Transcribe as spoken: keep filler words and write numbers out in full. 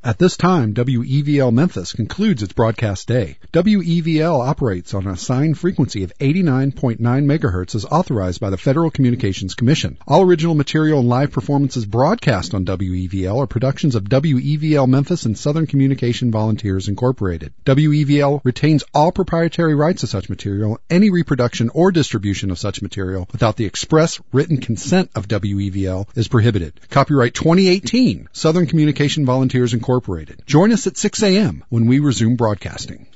At this time, W E V L Memphis concludes its broadcast day. W E V L operates on an assigned frequency of eighty-nine point nine megahertz as authorized by the Federal Communications Commission. All original material and live performances broadcast on W E V L are productions of W E V L Memphis and Southern Communication Volunteers Incorporated. W E V L retains all proprietary rights to such material. Any reproduction or distribution of such material without the express written consent of W E V L is prohibited. Copyright twenty eighteen, Southern Communication Volunteers Incorporated. Join us at six a.m. when we resume broadcasting.